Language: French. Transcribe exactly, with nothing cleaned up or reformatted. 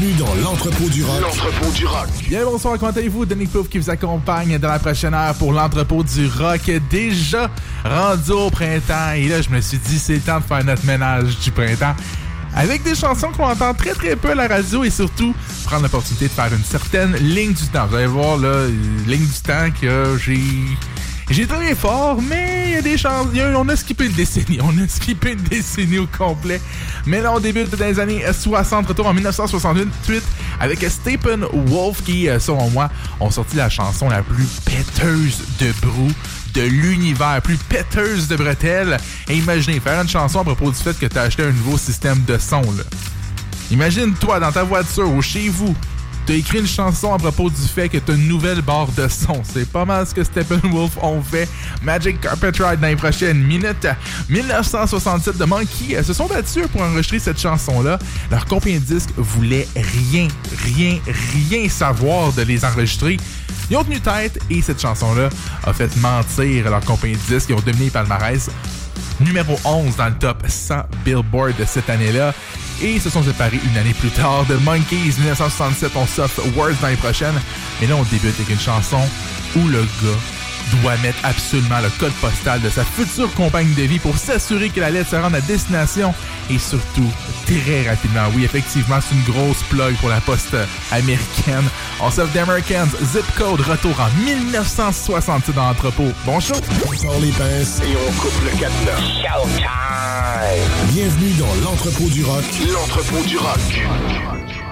Bienvenue dans l'entrepôt du rock. L'entrepôt du rock. Bien bonsoir, comment allez-vous? Denis Pouf qui vous accompagne dans la prochaine heure pour l'entrepôt du rock. Déjà rendu au printemps. Et là, je me suis dit, c'est le temps de faire notre ménage du printemps. Avec des chansons qu'on entend très très peu à la radio et surtout prendre l'opportunité de faire une certaine ligne du temps. Vous allez voir, là, ligne du temps que j'ai... J'ai travaillé fort, mais il y a des chances. Y a, on a skippé une décennie. On a skippé une décennie au complet. Mais là, on débute dans les années soixante, retour en dix-neuf cent soixante-huit, avec Steppenwolf qui, selon moi, ont sorti la chanson la plus péteuse de brou de l'univers, plus péteuse de bretelles. Et imaginez, faire une chanson à propos du fait que tu as acheté un nouveau système de son, là. Imagine-toi, dans ta voiture ou chez vous, t'as écrit une chanson à propos du fait que t'as une nouvelle barre de son. C'est pas mal ce que Steppenwolf ont fait. Magic Carpet Ride dans les prochaines minutes. dix-neuf cent soixante-sept de Monkey se sont battus pour enregistrer cette chanson-là. Leur compagnie de disques voulait rien, rien, rien savoir de les enregistrer. Ils ont tenu tête et cette chanson-là a fait mentir leur compagnie de disques. Ils ont dominé les palmarès. Numéro onze dans le top cent Billboard de cette année-là. Et ils se sont séparés une année plus tard. De Monkeys, dix-neuf cent soixante-sept, on s'offre Words dans les prochaines. Mais là, on débute avec une chanson où le gars doit mettre absolument le code postal de sa future compagne de vie pour s'assurer que la lettre se rende à destination. Et surtout, très rapidement. Oui, effectivement, c'est une grosse plug pour la poste américaine. On s'offre The Americans, Zip Code, retour en dix-neuf cent soixante-six dans l'entrepôt. Bon show! On sort les pinces Et on coupe le cadenas. Bienvenue dans l'entrepôt du rock. L'entrepôt du rock.